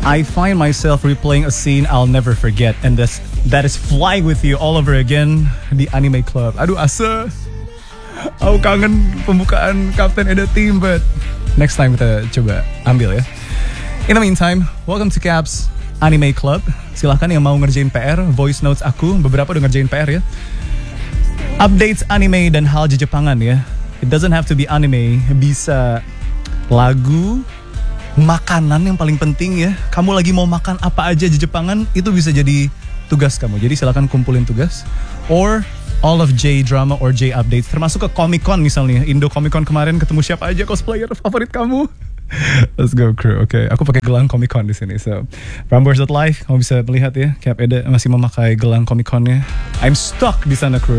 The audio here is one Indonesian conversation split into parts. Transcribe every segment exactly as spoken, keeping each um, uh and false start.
I find myself replaying a scene I'll never forget, and that's, that is flying with you all over again di Anime Club. Aduh asa, aku kangen pembukaan Captain Eda Team, but next time kita coba ambil ya. In the meantime, welcome to Caps Anime Club. Silahkan yang mau ngerjain P R, voice notes aku, beberapa udah ngerjain P R ya. Updates anime dan hal Jepangan ya. It doesn't have to be anime, bisa lagu, makanan yang paling penting ya. Kamu lagi mau makan apa aja di Jepangan, itu bisa jadi tugas kamu. Jadi silakan kumpulin tugas. Or all of J-drama or J-updates. Termasuk ke Comic Con misalnya. Indo Comic Con kemarin ketemu siapa aja cosplayer favorit kamu. Let's go crew. Oke, okay. Aku pakai gelang Comic Con di sini. So, Prambors dot live kamu bisa melihat ya. Cap Eda masih memakai gelang Comic Con-nya. I'm stuck di sana crew.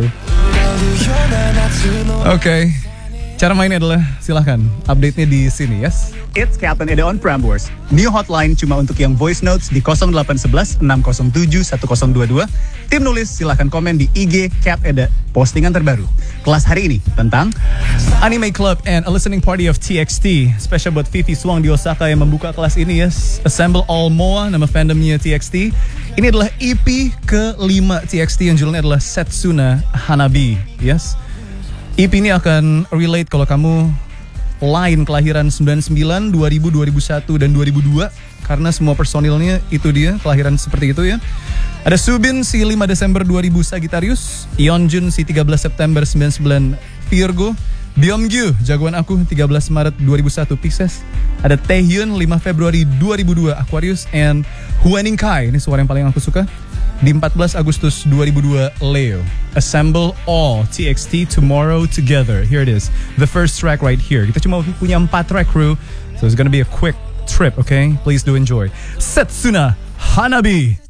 Oke. Okay. Cara mainnya adalah silahkan update-nya di sini, yes? It's Captain Eda on Prambors. New hotline cuma untuk yang voice notes di nol delapan satu satu enam nol tujuh satu nol dua dua. Tim nulis silahkan komen di I G Cap Eda. Postingan terbaru. Kelas hari ini tentang Anime Club and a listening party of T X T. Special buat Vivi Swang di Osaka yang membuka kelas ini, yes? Assemble All M O A, nama fandomnya T X T. Ini adalah E P kelima T X T yang judulnya adalah Setsuna Hanabi, yes? E P ini akan relate kalau kamu line kelahiran sembilan puluh sembilan, dua ribu, dua ribu satu, dan dua ribu dua. Karena semua personilnya itu dia, kelahiran seperti itu ya. Ada Subin si lima Desember dua ribu Sagittarius, Yeonjun si tiga belas September sembilan puluh sembilan Virgo, Byungyu, jagoan aku tiga belas Maret dua ribu satu Pisces. Ada Taehyun lima Februari dua ribu dua Aquarius, and Huening Kai, ini suara yang paling aku suka, di empat belas Agustus dua ribu dua Leo. Assemble all T X T tomorrow together. Here it is. The first track right here. Kita cuma punya empat track crew. So it's gonna be a quick trip, okay? Please do enjoy. Setsuna Hanabi.